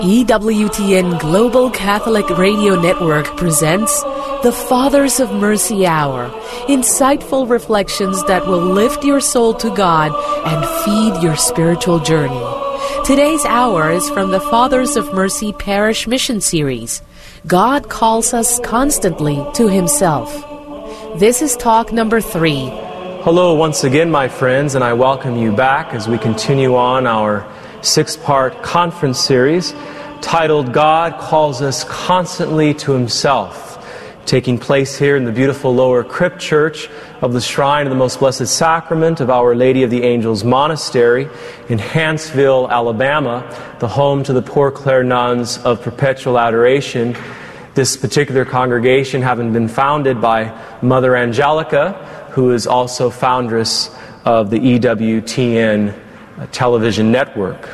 EWTN Global Catholic Radio Network presents the Fathers of Mercy Hour, insightful reflections that will lift your soul to God and feed your spiritual journey. Today's hour is from the Fathers of Mercy Parish Mission Series, God Calls Us Constantly to Himself. This is talk number 3. Hello once again, my friends, and I welcome you back as we continue on our 6-part conference series titled God Calls Us Constantly to Himself, taking place here in the beautiful Lower Crypt Church of the Shrine of the Most Blessed Sacrament of Our Lady of the Angels Monastery in Hanceville, Alabama, the home to the Poor Clare Nuns of Perpetual Adoration. This particular congregation having been founded by Mother Angelica, who is also foundress of the EWTN television network.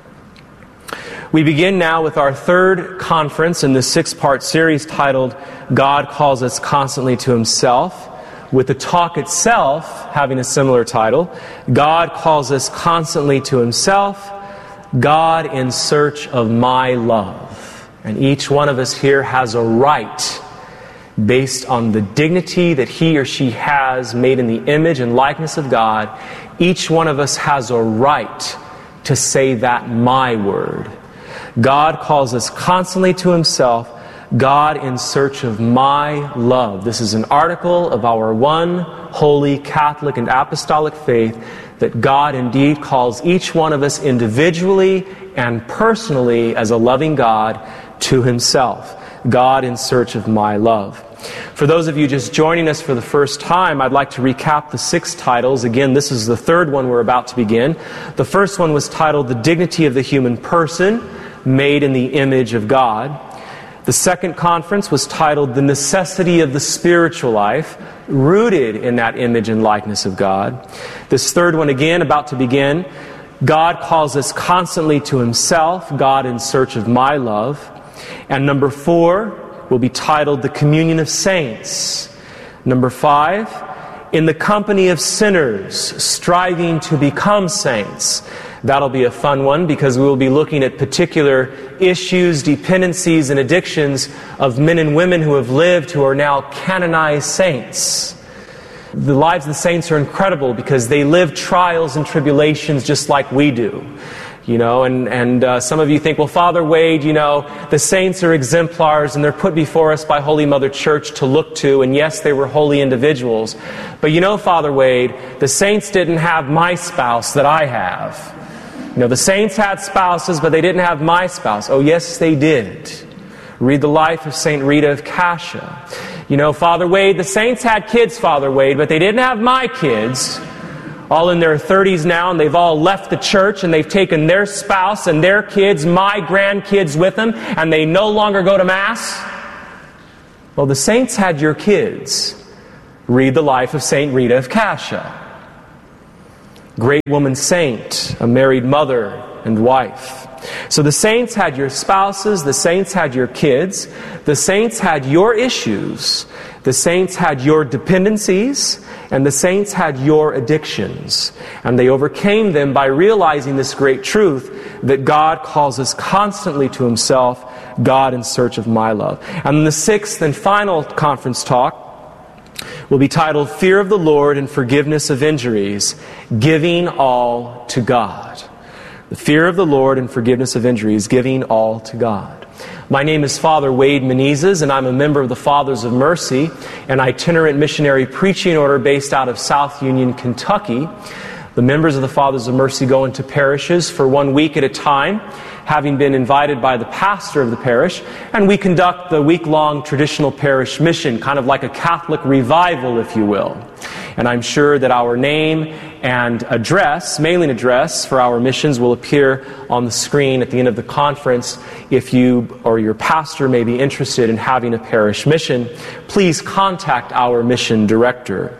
We begin now with our third conference in this 6-part series titled God Calls Us Constantly to Himself, with the talk itself having a similar title, God Calls Us Constantly to Himself, God in Search of My Love. And each one of us here has a right, based on the dignity that he or she has, made in the image and likeness of God. Each one of us has a right to say that my word. God calls us constantly to Himself, God in search of my love. This is an article of our one holy Catholic and apostolic faith, that God indeed calls each one of us individually and personally as a loving God to Himself. God in search of my love. For those of you just joining us for the first time, I'd like to recap the 6 titles. Again, this is the third one we're about to begin. The first one was titled The Dignity of the Human Person, Made in the Image of God. The second conference was titled The Necessity of the Spiritual Life, Rooted in that image and likeness of God. This third one, again, about to begin, God Calls Us Constantly to Himself, God in Search of My Love. And number 4 will be titled The Communion of Saints. Number 5, In the Company of Sinners, Striving to Become Saints. That'll be a fun one because we will be looking at particular issues, dependencies, and addictions of men and women who have lived who are now canonized saints. The lives of the saints are incredible because they live trials and tribulations just like we do. You know, and some of you think, well, Father Wade, you know, the saints are exemplars and they're put before us by Holy Mother Church to look to, and yes, they were holy individuals. But you know, Father Wade, the saints didn't have my spouse that I have. You know, the saints had spouses, but they didn't have my spouse. Oh, yes, they did. Read the life of St. Rita of Cascia. You know, Father Wade, the saints had kids, Father Wade, but they didn't have my kids. All in their 30s now, and they've all left the church, and they've taken their spouse and their kids, my grandkids, with them, and they no longer go to Mass. Well, the saints had your kids. Read the life of St. Rita of Cascia. Great woman saint, a married mother and wife. So the saints had your spouses, the saints had your kids, the saints had your issues, the saints had your dependencies, and the saints had your addictions. And they overcame them by realizing this great truth that God calls us constantly to Himself, God in search of my love. And the 6th and final conference talk will be titled Fear of the Lord and Forgiveness of Injuries, Giving All to God. The fear of the Lord and forgiveness of injuries, giving all to God. My name is Father Wade Menezes, and I'm a member of the Fathers of Mercy, an itinerant missionary preaching order based out of South Union, Kentucky. The members of the Fathers of Mercy go into parishes for 1 week at a time, having been invited by the pastor of the parish, and we conduct the week-long traditional parish mission, kind of like a Catholic revival, if you will. And I'm sure that our name and address, mailing address for our missions will appear on the screen at the end of the conference. If you or your pastor may be interested in having a parish mission, please contact our mission director.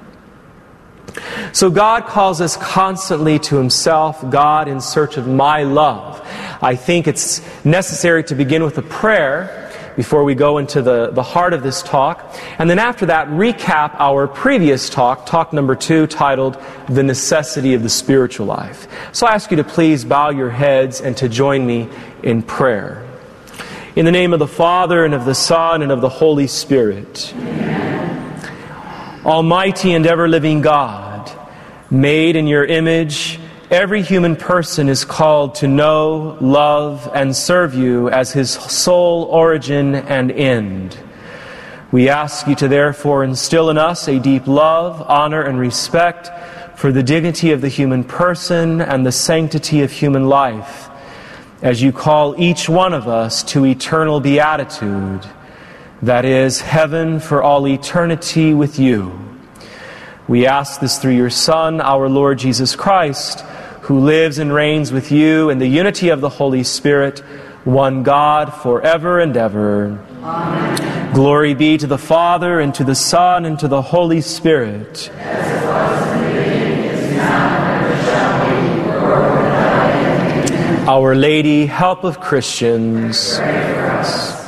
So God calls us constantly to Himself, God in search of my love. I think it's necessary to begin with a prayer before we go into the heart of this talk. And then after that, recap our previous talk number 2, titled The Necessity of the Spiritual Life. So I ask you to please bow your heads and to join me in prayer. In the name of the Father, and of the Son, and of the Holy Spirit. Amen. Almighty and ever-living God, made in your image, every human person is called to know, love, and serve you as his sole origin and end. We ask you to therefore instill in us a deep love, honor, and respect for the dignity of the human person and the sanctity of human life, as you call each one of us to eternal beatitude, that is, heaven for all eternity with you. We ask this through your Son, our Lord Jesus Christ, who lives and reigns with you in the unity of the Holy Spirit, one God, forever and ever. Amen. Glory be to the Father, and to the Son, and to the Holy Spirit. As it was in the beginning, is now, and ever shall be, world without end. Amen. Our Lady, help of Christians. Pray for us.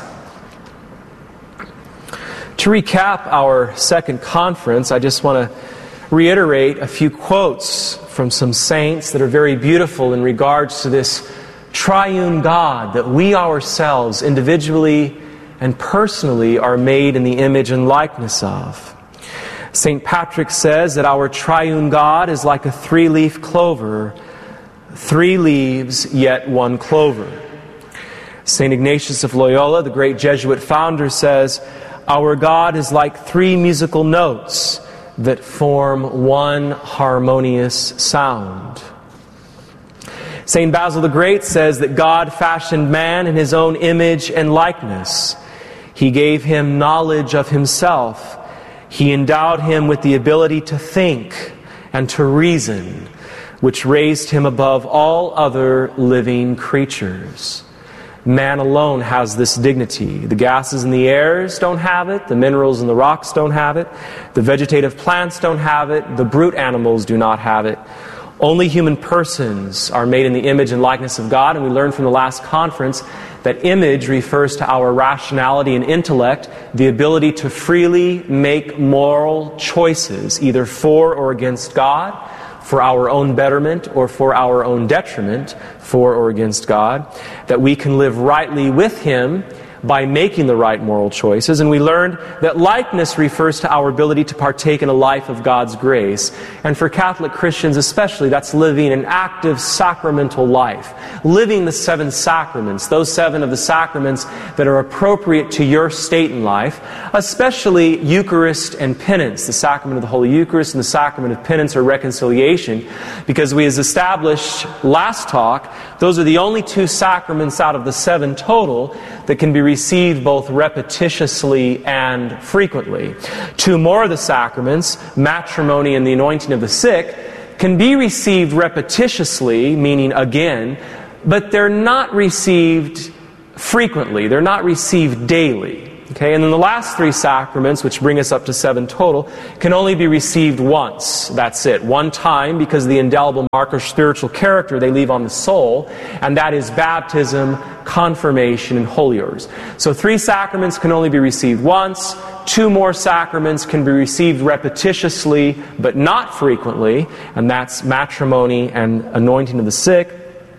To recap our second conference, I just want to reiterate a few quotes from some saints that are very beautiful in regards to this triune God that we ourselves individually and personally are made in the image and likeness of. St. Patrick says that our triune God is like a three-leaf clover, 3 leaves yet 1 clover. St. Ignatius of Loyola, the great Jesuit founder, says, our God is like 3 musical notes that form one harmonious sound. St. Basil the Great says that God fashioned man in his own image and likeness. He gave him knowledge of himself. He endowed him with the ability to think and to reason, which raised him above all other living creatures. Man alone has this dignity. The gases in the airs don't have it. The minerals in the rocks don't have it. The vegetative plants don't have it. The brute animals do not have it. Only human persons are made in the image and likeness of God, and we learned from the last conference that image refers to our rationality and intellect, the ability to freely make moral choices, either for or against God, for our own betterment or for our own detriment, for or against God, that we can live rightly with Him by making the right moral choices. And we learned that likeness refers to our ability to partake in a life of God's grace. And for Catholic Christians especially, that's living an active sacramental life. Living the 7 sacraments, those 7 of the sacraments that are appropriate to your state in life, especially Eucharist and penance, the sacrament of the Holy Eucharist and the sacrament of penance or reconciliation, because we, as established last talk, those are the only 2 sacraments out of the 7 total that can be received both repetitiously and frequently. 2 more of the sacraments, matrimony and the anointing of the sick, can be received repetitiously, meaning again, but they're not received frequently. They're not received daily. Okay, and then the last 3 sacraments, which bring us up to 7 total, can only be received once. That's it. One time, because of the indelible mark of spiritual character they leave on the soul, and that is baptism, confirmation, and holy orders. So 3 sacraments can only be received once. 2 more sacraments can be received repetitiously, but not frequently, and that's matrimony and anointing of the sick.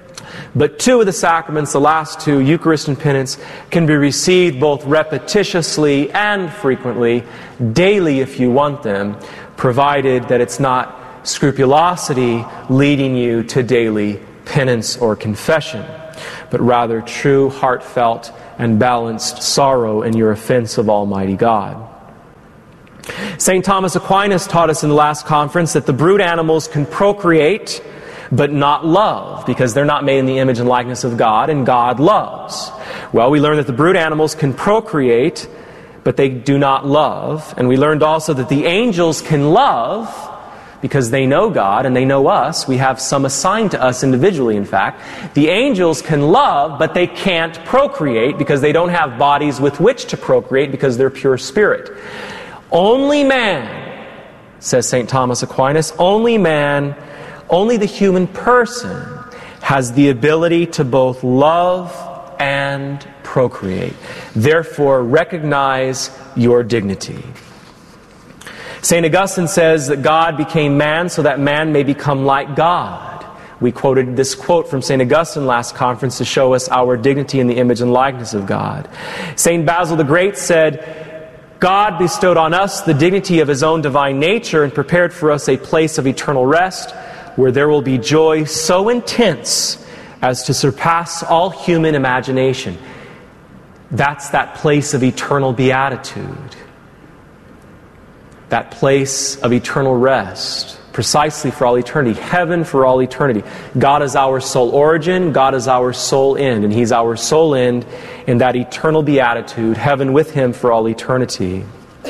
But 2 of the sacraments, the last 2, Eucharist and penance, can be received both repetitiously and frequently, daily if you want them, provided that it's not scrupulosity leading you to daily penance or confession, but rather true, heartfelt, and balanced sorrow in your offense of Almighty God. St. Thomas Aquinas taught us in the last conference that the brute animals can procreate but not love, because they're not made in the image and likeness of God, and God loves. Well, we learned that the brute animals can procreate, but they do not love. And we learned also that the angels can love, because they know God and they know us. We have some assigned to us individually, in fact. The angels can love, but they can't procreate, because they don't have bodies with which to procreate, because they're pure spirit. Only man, says St. Thomas Aquinas, only man, only the human person has the ability to both love and procreate. Therefore, recognize your dignity. St. Augustine says that God became man so that man may become like God. We quoted this quote from St. Augustine last conference to show us our dignity in the image and likeness of God. St. Basil the Great said, God bestowed on us the dignity of His own divine nature and prepared for us a place of eternal rest where there will be joy so intense as to surpass all human imagination. That's that place of eternal beatitude. That place of eternal rest. Precisely for all eternity. Heaven for all eternity. God is our sole origin. God is our sole end. And He's our sole end in that eternal beatitude. Heaven with Him for all eternity.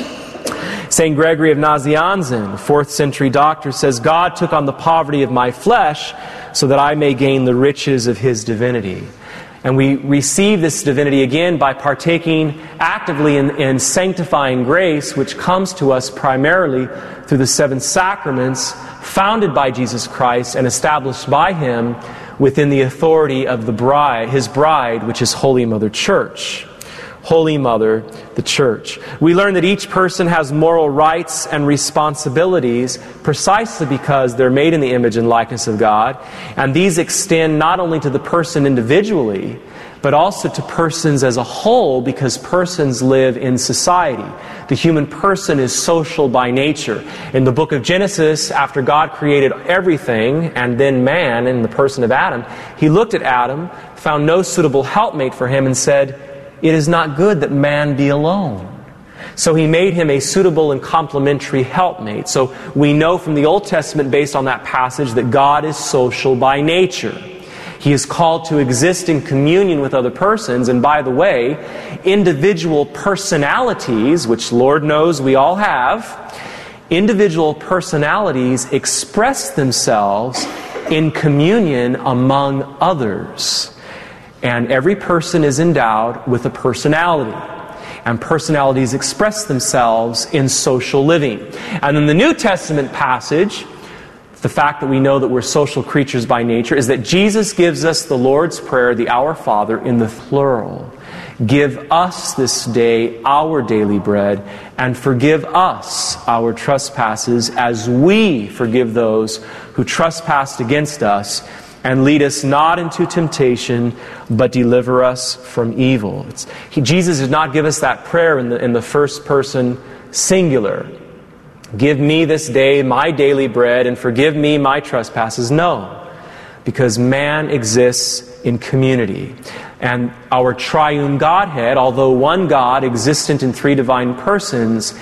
St. Gregory of Nazianzen, 4th century doctor, says, God took on the poverty of my flesh so that I may gain the riches of His divinity. And we receive this divinity again by partaking actively in sanctifying grace, which comes to us primarily through the 7 sacraments founded by Jesus Christ and established by Him within the authority of the bride, His bride, which is Holy Mother Church. Holy Mother, the Church. We learn that each person has moral rights and responsibilities precisely because they're made in the image and likeness of God. And these extend not only to the person individually, but also to persons as a whole, because persons live in society. The human person is social by nature. In the book of Genesis, after God created everything, and then man in the person of Adam, He looked at Adam, found no suitable helpmate for him, and said, it is not good that man be alone. So He made him a suitable and complementary helpmate. So we know from the Old Testament, based on that passage, that God is social by nature. He is called to exist in communion with other persons. And by the way, individual personalities, which Lord knows we all have, individual personalities express themselves in communion among others. And every person is endowed with a personality. And personalities express themselves in social living. And in the New Testament passage, the fact that we know that we're social creatures by nature is that Jesus gives us the Lord's Prayer, the Our Father, in the plural. Give us this day our daily bread, and forgive us our trespasses as we forgive those who trespass against us. And lead us not into temptation, but deliver us from evil. Jesus did not give us that prayer in the first person singular. Give me this day my daily bread and forgive me my trespasses. No, because man exists in community. And our triune Godhead, although one God existent in 3 divine persons,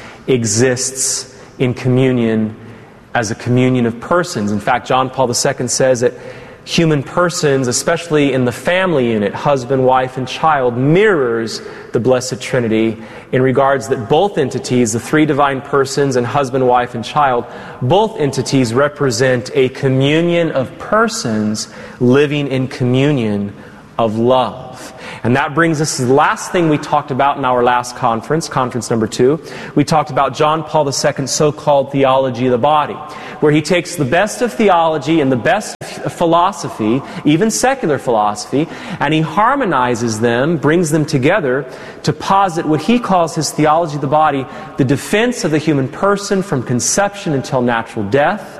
exists in communion as a communion of persons. In fact, John Paul II says that human persons, especially in the family unit, husband, wife, and child, mirrors the Blessed Trinity in regards that both entities, the 3 divine persons and husband, wife, and child, both entities represent a communion of persons living in communion of love. And that brings us to the last thing we talked about in our last conference, conference number 2. We talked about John Paul II's so-called theology of the body, where he takes the best of theology and the best of philosophy, even secular philosophy, and he harmonizes them, brings them together to posit what he calls his theology of the body, the defense of the human person from conception until natural death.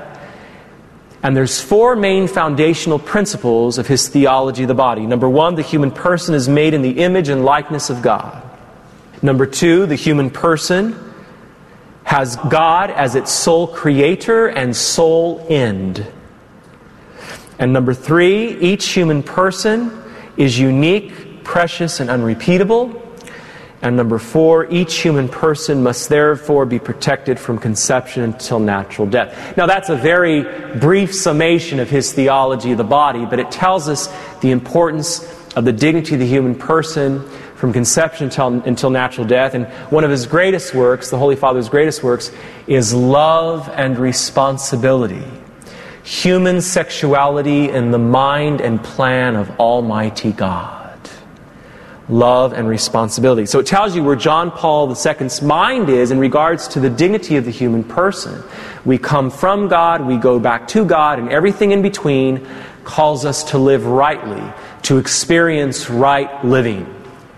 And there's 4 main foundational principles of his theology of the body. Number 1, the human person is made in the image and likeness of God. Number 2, the human person has God as its sole creator and sole end. And number 3, each human person is unique, precious, and unrepeatable. And number 4, each human person must therefore be protected from conception until natural death. Now that's a very brief summation of his theology of the body, but it tells us the importance of the dignity of the human person from conception until natural death. And one of his greatest works, the Holy Father's greatest works, is Love and Responsibility. Human sexuality in the mind and plan of Almighty God. Love and responsibility. So it tells you where John Paul II's mind is in regards to the dignity of the human person. We come from God, we go back to God, and everything in between calls us to live rightly, to experience right living.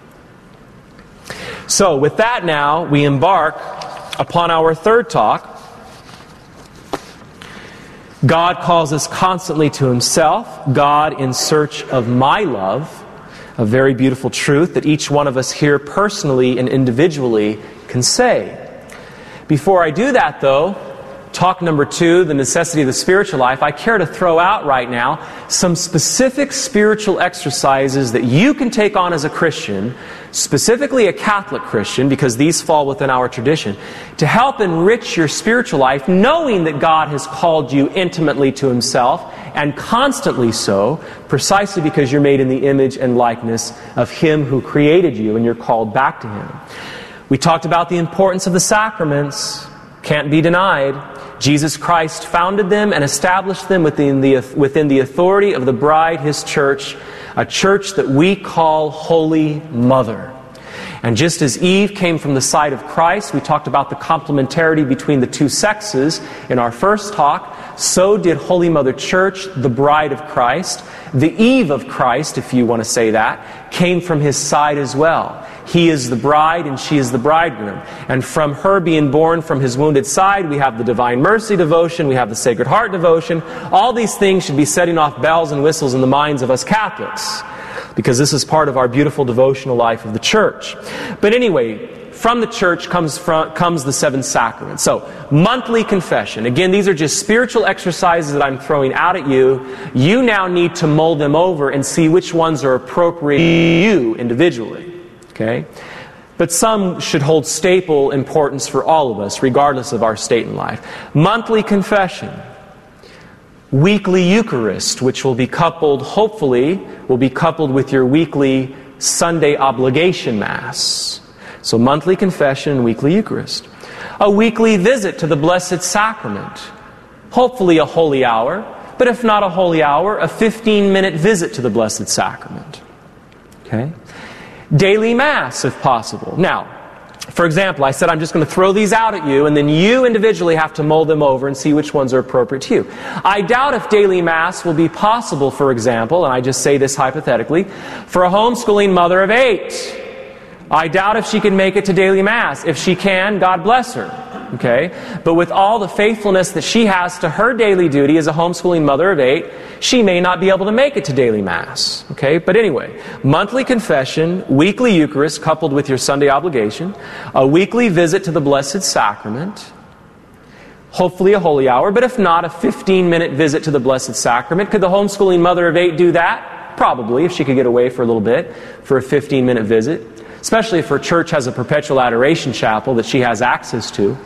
So with that now, we embark upon our third talk. God calls us constantly to Himself. God in search of my love. A very beautiful truth that each one of us here personally and individually can say. Before I do that, though, talk number 2, the necessity of the spiritual life, I care to throw out right now some specific spiritual exercises that you can take on as a Christian, specifically a Catholic Christian, because these fall within our tradition, to help enrich your spiritual life, knowing that God has called you intimately to Himself, and constantly so, precisely because you're made in the image and likeness of Him who created you, and you're called back to Him. We talked about the importance of the sacraments. Can't be denied. Jesus Christ founded them and established them within the authority of the bride, His church, a church that we call Holy Mother. And just as Eve came from the side of Christ, we talked about the complementarity between the two sexes in our first talk, so did Holy Mother Church, the bride of Christ. The Eve of Christ, if you want to say that, came from His side as well. He is the bride and she is the bridegroom. And from her being born from His wounded side, we have the Divine Mercy devotion, we have the Sacred Heart devotion. All these things should be setting off bells and whistles in the minds of us Catholics, because this is part of our beautiful devotional life of the Church. But anyway, from the Church comes the 7 sacraments. So, monthly confession. Again, these are just spiritual exercises that I'm throwing out at you. You now need to mull them over and see which ones are appropriate to you individually. Okay? But some should hold staple importance for all of us, regardless of our state in life. Monthly confession. Weekly Eucharist, which will be coupled, hopefully, will be coupled with your weekly Sunday obligation Mass. So monthly confession and weekly Eucharist. A weekly visit to the Blessed Sacrament. Hopefully a holy hour, but if not a holy hour, a 15-minute visit to the Blessed Sacrament. Okay? Daily Mass, if possible. Now, for example, I said I'm just going to throw these out at you, and then you individually have to mull them over and see which ones are appropriate to you. I doubt if daily Mass will be possible, for example, and I just say this hypothetically, for a homeschooling mother of 8. I doubt if she can make it to daily Mass. If she can, God bless her. Okay? But with all the faithfulness that she has to her daily duty as a homeschooling mother of 8, she may not be able to make it to daily Mass. Okay? But anyway, monthly confession, weekly Eucharist coupled with your Sunday obligation, a weekly visit to the Blessed Sacrament, hopefully a holy hour, but if not, a 15-minute visit to the Blessed Sacrament. Could the homeschooling mother of 8 do that? Probably, if she could get away for a little bit for a 15-minute visit. Especially if her church has a perpetual adoration chapel that she has access to.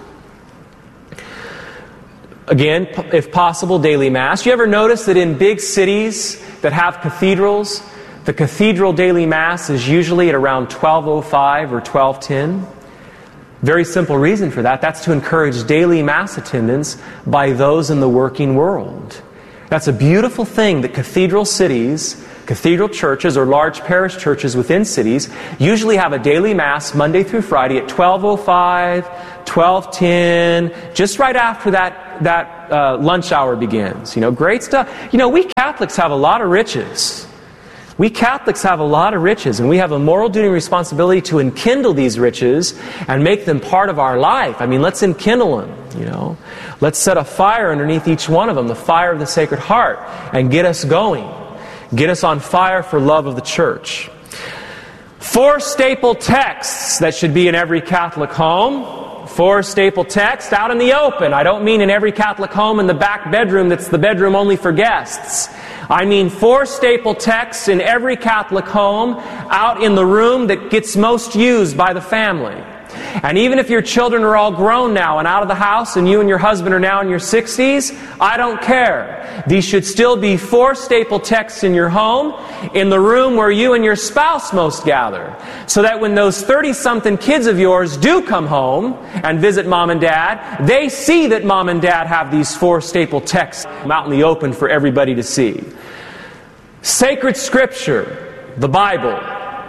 Again, if possible, daily Mass. You ever notice that in big cities that have cathedrals, the cathedral daily Mass is usually at around 12:05 or 12:10? Very simple reason for that. That's to encourage daily Mass attendance by those in the working world. That's a beautiful thing that cathedral cities, cathedral churches or large parish churches within cities usually have a daily Mass Monday through Friday at 12:05, 12:10, just right after that lunch hour begins. You know, great stuff. You know, we Catholics have a lot of riches. We Catholics have a lot of riches, and we have a moral duty and responsibility to enkindle these riches and make them part of our life. I mean, let's enkindle them, you know. Let's set a fire underneath each one of them, the fire of the Sacred Heart, and get us going. Get us on fire for love of the Church. 4 staple texts that should be in every Catholic home. 4 staple texts out in the open. I don't mean in every Catholic home in the back bedroom that's the bedroom only for guests. I mean 4 staple texts in every Catholic home out in the room that gets most used by the family. And even if your children are all grown now and out of the house and you and your husband are now in your 60s, I don't care. These should still be 4 staple texts in your home, in the room where you and your spouse most gather. So that when those 30-something kids of yours do come home and visit mom and dad, they see that mom and dad have these 4 staple texts out in the open for everybody to see. Sacred Scripture, the Bible.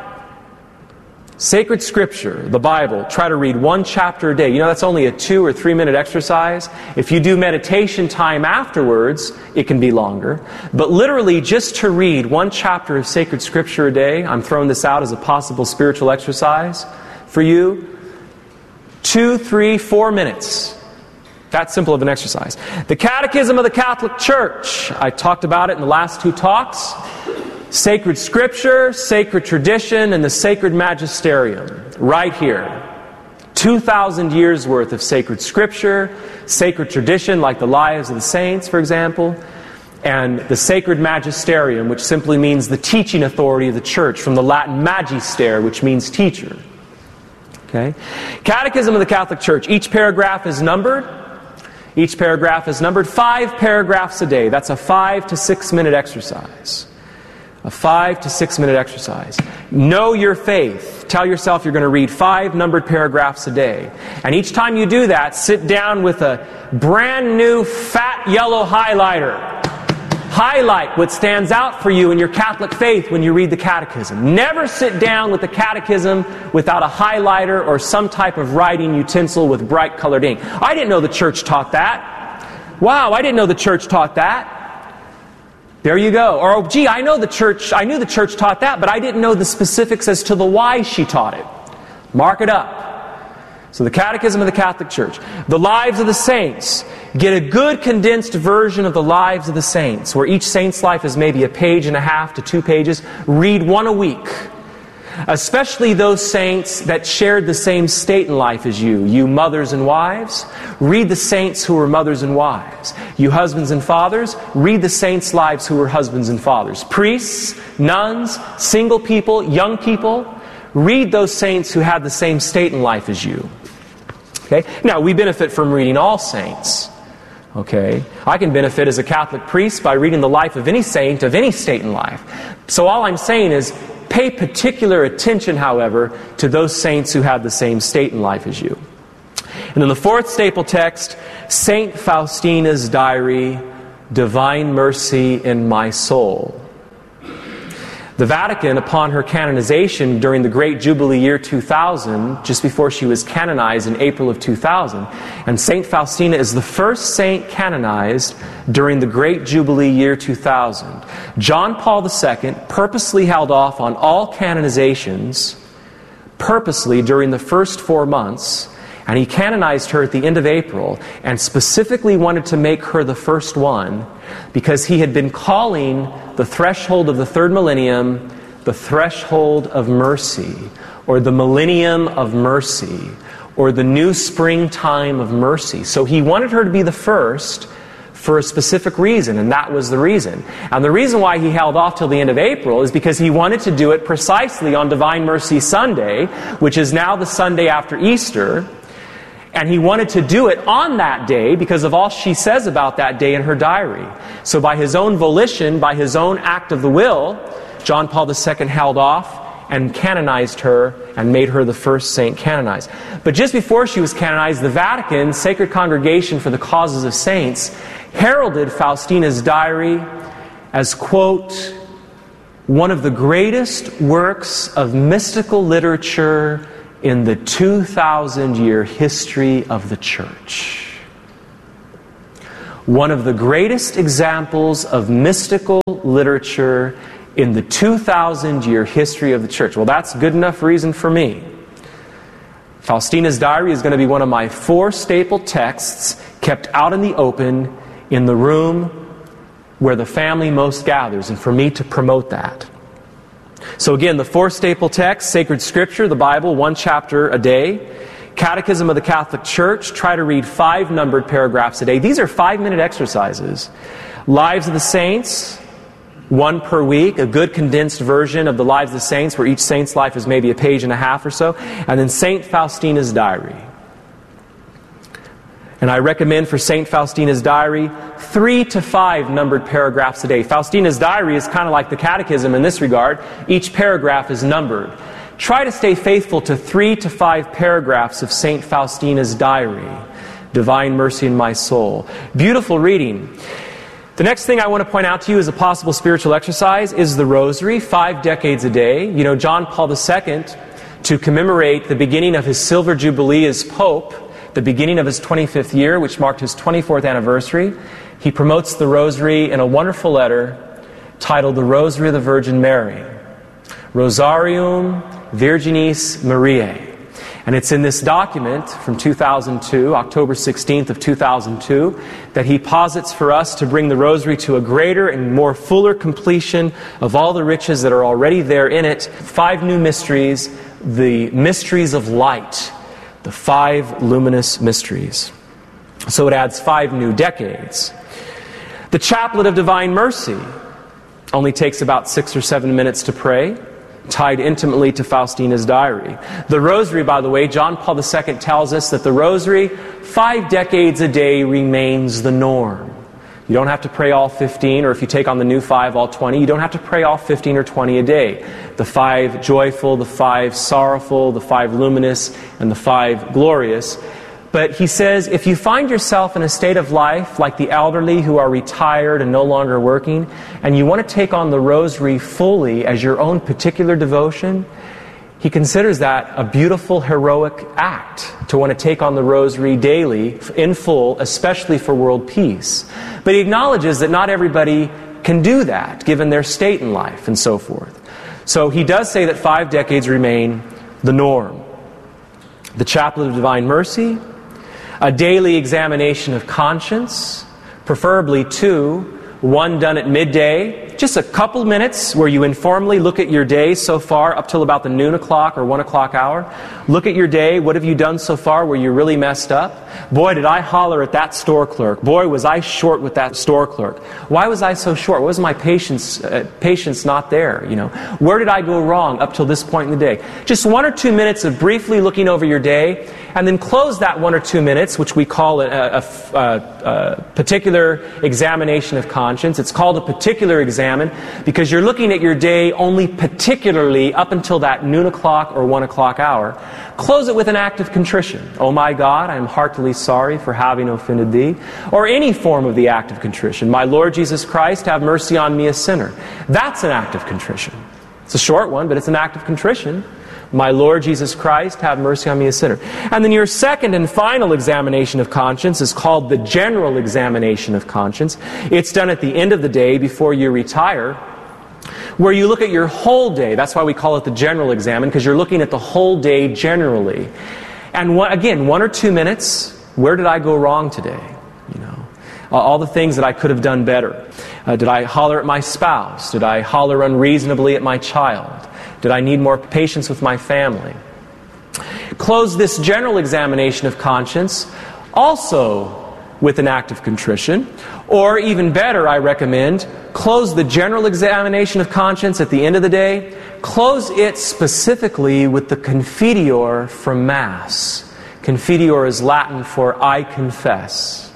Sacred Scripture, the Bible, try to read 1 chapter a day. You know, that's only a 2 or 3 minute exercise. If you do meditation time afterwards, it can be longer. But literally, just to read 1 chapter of Sacred Scripture a day, I'm throwing this out as a possible spiritual exercise for you. 2, 3, 4 minutes. That simple of an exercise. The Catechism of the Catholic Church. I talked about it in the last two talks. Sacred Scripture, Sacred Tradition, and the Sacred Magisterium. Right here. 2,000 years worth of Sacred Scripture, Sacred Tradition, like the Lives of the Saints, for example, and the Sacred Magisterium, which simply means the teaching authority of the Church, from the Latin magister, which means teacher. Okay? Catechism of the Catholic Church. Each paragraph is numbered. Each paragraph is numbered. 5 paragraphs a day. That's a 5 to 6 minute exercise. A 5 to 6 minute exercise. Know your faith. Tell yourself you're going to read 5 numbered paragraphs a day. And each time you do that, sit down with a brand new fat yellow highlighter. Highlight what stands out for you in your Catholic faith when you read the Catechism. Never sit down with the Catechism without a highlighter or some type of writing utensil with bright colored ink. I didn't know the Church taught that. Wow, I didn't know the Church taught that. There you go. Or, gee, I knew the Church taught that, but I didn't know the specifics as to the why she taught it. Mark it up. So the Catechism of the Catholic Church. The Lives of the Saints. Get a good condensed version of the Lives of the Saints, where each saint's life is maybe a page and a half to 2 pages. Read one a week. Especially those saints that shared the same state in life as you. You mothers and wives, read the saints who were mothers and wives. You husbands and fathers, read the saints' lives who were husbands and fathers. Priests, nuns, single people, young people, read those saints who had the same state in life as you. Okay? Now, we benefit from reading all saints. Okay? I can benefit as a Catholic priest by reading the life of any saint of any state in life. So all I'm saying is, pay particular attention, however, to those saints who have the same state in life as you. And then the 4th staple text, St. Faustina's Diary, Divine Mercy in My Soul. The Vatican, upon her canonization during the Great Jubilee year 2000, just before she was canonized in April of 2000, and St. Faustina is the first saint canonized during the Great Jubilee year 2000. John Paul II purposely held off on all canonizations, purposely during the first 4 months, and he canonized her at the end of April, and specifically wanted to make her the first one, because he had been calling the threshold of the 3rd millennium the threshold of mercy, or the millennium of mercy, or the new springtime of mercy. So he wanted her to be the first for a specific reason, and that was the reason. And the reason why he held off till the end of April is because he wanted to do it precisely on Divine Mercy Sunday, which is now the Sunday after Easter. And he wanted to do it on that day because of all she says about that day in her diary. So by his own volition, by his own act of the will, John Paul II held off and canonized her and made her the first saint canonized. But just before she was canonized, the Vatican, Sacred Congregation for the Causes of Saints, heralded Faustina's Diary as, quote, one of the greatest works of mystical literature in the 2,000-year history of the Church. One of the greatest examples of mystical literature in the 2,000-year history of the Church. Well, that's good enough reason for me. Faustina's Diary is going to be one of my 4 staple texts kept out in the open in the room where the family most gathers, and for me to promote that. So again, the 4 staple texts: Sacred Scripture, the Bible, 1 chapter a day. Catechism of the Catholic Church, try to read 5 numbered paragraphs a day. These are 5-minute exercises. Lives of the Saints, 1 per week, a good condensed version of the Lives of the Saints, where each saint's life is maybe a page and a half or so. And then St. Faustina's Diary. And I recommend for St. Faustina's Diary 3 to 5 numbered paragraphs a day. Faustina's Diary is kind of like the Catechism in this regard. Each paragraph is numbered. Try to stay faithful to 3 to 5 paragraphs of St. Faustina's Diary, Divine Mercy in My Soul. Beautiful reading. The next thing I want to point out to you as a possible spiritual exercise is the Rosary, 5 decades a day. You know, John Paul II, to commemorate the beginning of his Silver Jubilee as Pope, the beginning of his 25th year, which marked his 24th anniversary, he promotes the Rosary in a wonderful letter titled The Rosary of the Virgin Mary, Rosarium Virginis Mariae. And it's in this document from 2002, October 16th of 2002, that he posits for us to bring the rosary to a greater and more fuller completion of all the riches that are already there in it. 5 new mysteries, the mysteries of light, the 5 luminous mysteries. So it adds 5 new decades. The Chaplet of Divine Mercy only takes about 6 or 7 minutes to pray, tied intimately to Faustina's diary. The Rosary, by the way, John Paul II tells us that the Rosary, 5 decades a day remains the norm. You don't have to pray all 15, or if you take on the new 5, all 20. You don't have to pray all 15 or 20 a day. The 5 joyful, the 5 sorrowful, the 5 luminous, and the 5 glorious. But he says, if you find yourself in a state of life like the elderly who are retired and no longer working, and you want to take on the Rosary fully as your own particular devotion, he considers that a beautiful, heroic act to want to take on the Rosary daily, in full, especially for world peace. But he acknowledges that not everybody can do that, given their state in life and so forth. So he does say that 5 decades remain the norm. The Chaplet of Divine Mercy, a daily examination of conscience, preferably 2, one done at midday, just a couple minutes where you informally look at your day so far up till about the noon o'clock or 1 o'clock hour. Look at your day. What have you done so far where you really messed up? Boy, did I holler at that store clerk. Boy, was I short with that store clerk. Why was I so short? Was my patience not there? Where did I go wrong up till this point in the day? Just 1 or 2 minutes of briefly looking over your day, and then close that 1 or 2 minutes, which we call a particular examination of conscience. It's called a particular examine because you're looking at your day only particularly up until that noon o'clock or 1 o'clock hour. Close it with an act of contrition. Oh my God, I am heartily sorry for having offended thee. Or any form of the act of contrition. My Lord Jesus Christ, have mercy on me, a sinner. That's an act of contrition. It's a short one, but it's an act of contrition. My Lord Jesus Christ, have mercy on me, a sinner. And then your second and final examination of conscience is called the general examination of conscience. It's done at the end of the day before you retire, where you look at your whole day. That's why we call it the general examine, because you're looking at the whole day generally. And again, 1 or 2 minutes, where did I go wrong today? All the things that I could have done better. Did I holler at my spouse? Did I holler unreasonably at my child? Did I need more patience with my family? Close this general examination of conscience also with an act of contrition. Or even better, I recommend, close the general examination of conscience at the end of the day. Close it specifically with the Confiteor from Mass. Confiteor is Latin for I confess.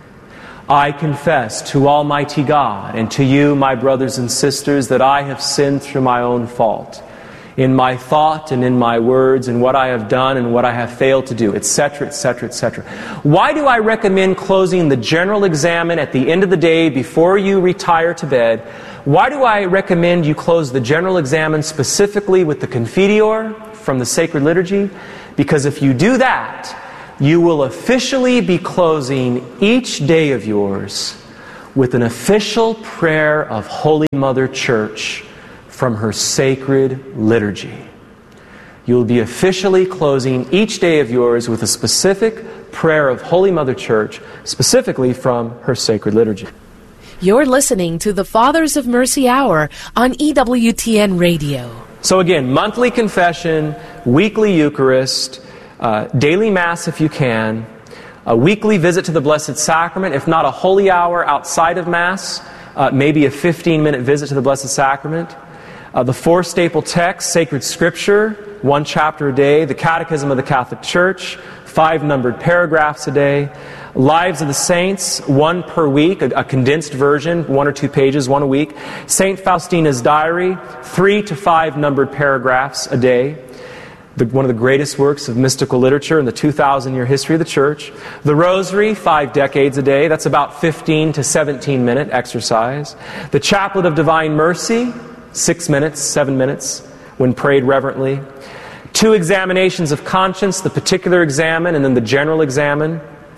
I confess to Almighty God and to you, my brothers and sisters, that I have sinned through my own fault, in my thought and in my words, and what I have done and what I have failed to do, etc., etc., etc. Why do I recommend closing the general examen at the end of the day before you retire to bed? Why do I recommend you close the general examen specifically with the Confiteor from the Sacred Liturgy? Because if you do that, you will officially be closing each day of yours with an official prayer of Holy Mother Church from her sacred liturgy. You'll be officially closing each day of yours with a specific prayer of Holy Mother Church, specifically from her sacred liturgy. You're listening to the Fathers of Mercy Hour on EWTN Radio. So again, monthly confession, weekly Eucharist, daily Mass if you can, a weekly visit to the Blessed Sacrament, if not a holy hour outside of Mass, maybe a 15-minute visit to the Blessed Sacrament. The 4 staple texts, Sacred Scripture, 1 chapter a day, the Catechism of the Catholic Church, 5 numbered paragraphs a day, Lives of the Saints, 1 per week, a condensed version, 1 or 2 pages, 1 a week, St. Faustina's Diary, 3 to 5 numbered paragraphs a day, one of the greatest works of mystical literature in the 2,000-year history of the Church. The Rosary, 5 decades a day. That's about 15 to 17-minute exercise. The Chaplet of Divine Mercy, 6 minutes, 7 minutes, when prayed reverently. 2 examinations of conscience, the particular examen and then the general examen.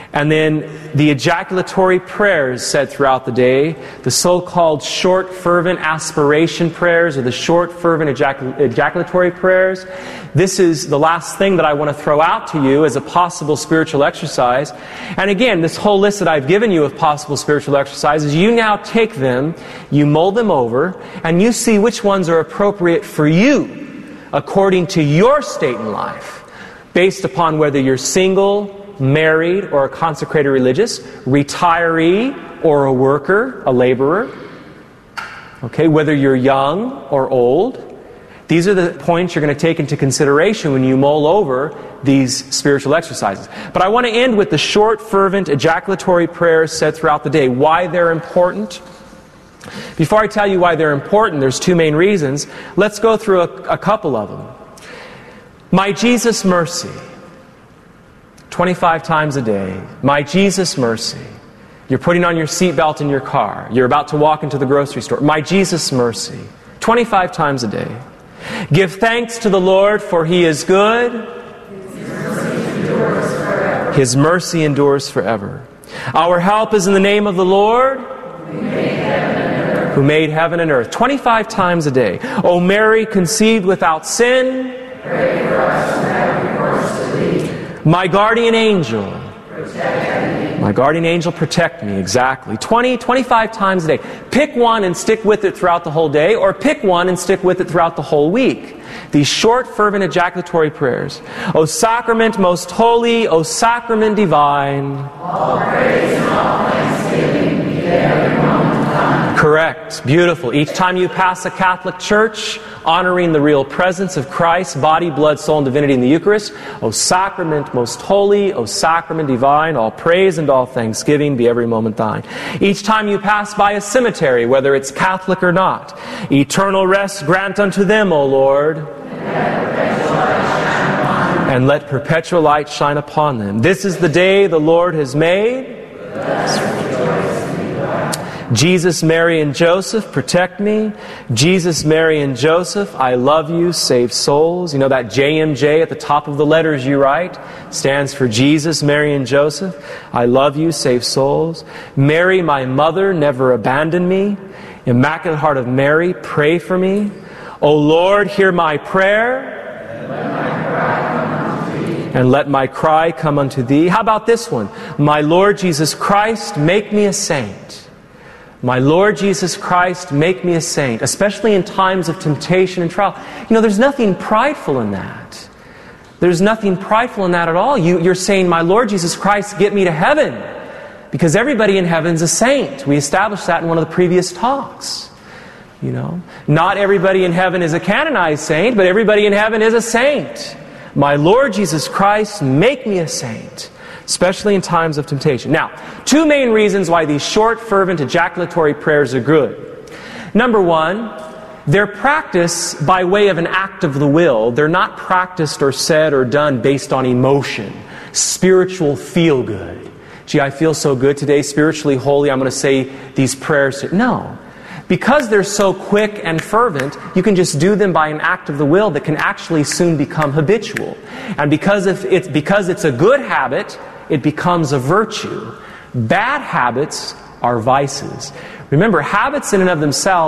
And then the ejaculatory prayers said throughout the day, the so-called short fervent aspiration prayers or the short fervent ejaculatory prayers. This is the last thing that I want to throw out to you as a possible spiritual exercise. And again, this whole list that I've given you of possible spiritual exercises, you now take them, you mull them over, and you see which ones are appropriate for you according to your state in life, based upon whether you're single, married, or a consecrated religious, retiree, or a worker, a laborer. Okay, whether you're young or old. These are the points you're going to take into consideration when you mull over these spiritual exercises. But I want to end with the short, fervent, ejaculatory prayers said throughout the day. Why they're important? Before I tell you why they're important, there's two main reasons. Let's go through a couple of them. My Jesus, mercy. 25 times a day. My Jesus, mercy. You're putting on your seatbelt in your car. You're about to walk into the grocery store. My Jesus, mercy. 25 times a day. Give thanks to the Lord, for He is good. His mercy endures forever. Our help is in the name of the Lord, who made heaven and earth. 25 times a day. O Mary, conceived without sin, pray for us who have recourse to Thee. My guardian angel, my guardian angel, protect me. Exactly. 25 times a day. Pick one and stick with it throughout the whole day, or pick one and stick with it throughout the whole week. These short, fervent, ejaculatory prayers. O sacrament most holy, O sacrament divine. All praise and all thanksgiving be there. Correct. Beautiful. Each time you pass a Catholic church, honoring the real presence of Christ, body, blood, soul, and divinity in the Eucharist, O sacrament most holy, O sacrament divine, all praise and all thanksgiving be every moment thine. Each time you pass by a cemetery, whether it's Catholic or not, eternal rest grant unto them, O Lord, and let perpetual light shine upon them. This is the day the Lord has made. Jesus, Mary, and Joseph, protect me. Jesus, Mary, and Joseph, I love you, save souls. You know that JMJ at the top of the letters you write stands for Jesus, Mary, and Joseph. I love you, save souls. Mary, my mother, never abandon me. Immaculate Heart of Mary, pray for me. O Lord, hear my prayer. And let my cry come unto Thee. How about this one? My Lord Jesus Christ, make me a saint. My Lord Jesus Christ, make me a saint, especially in times of temptation and trial. You know, there's nothing prideful in that. There's nothing prideful in that at all. You're saying, my Lord Jesus Christ, get me to heaven. Because everybody in heaven's a saint. We established that in one of the previous talks. You know, not everybody in heaven is a canonized saint, but everybody in heaven is a saint. My Lord Jesus Christ, make me a saint, especially in times of temptation. Now, two main reasons why these short, fervent, ejaculatory prayers are good. Number one, they're practiced by way of an act of the will. They're not practiced or said or done based on emotion, spiritual feel-good. Gee, I feel so good today, spiritually holy, I'm going to say these prayers. No. Because they're so quick and fervent, you can just do them by an act of the will that can actually soon become habitual. And because it's a good habit, it becomes a virtue. Bad habits are vices. Remember, habits in and of themselves